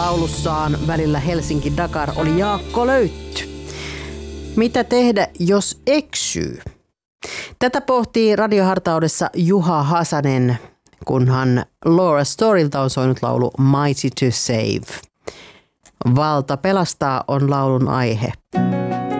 Laulussaan välillä Helsinki-Dakar oli Jaakko Löytty. Mitä tehdä, jos eksyy? Tätä pohtii radiohartaudessa Juha Hasanen, kunhan Laura Storilta on soinut laulu Mighty to Save. Valta pelastaa on laulun aihe.